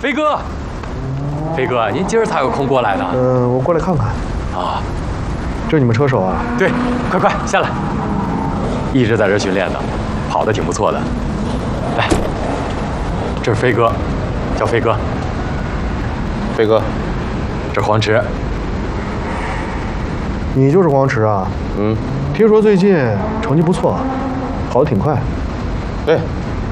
飞哥，飞哥，您今儿才有空过来的？ 我过来看看。 啊， 这是你们车手啊？ 对，快下来，一直在这训练呢，跑得挺不错的。来，这是飞哥，叫飞哥。 飞哥， 这黄驰。 你就是黄驰啊？ 嗯， 听说最近成绩不错，跑得挺快。 对，